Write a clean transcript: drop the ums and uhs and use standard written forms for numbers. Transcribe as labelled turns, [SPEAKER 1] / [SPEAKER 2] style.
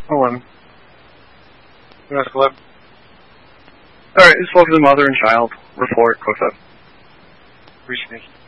[SPEAKER 1] 11. That's 11. Alright, this was the mother and child report, close up. Reach me.